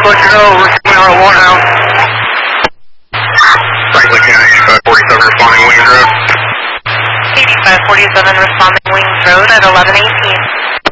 let you know, we're coming out of Waterhouse. Franklin County, 8547 responding Wings Road. 8547 responding Wings Road at 1118.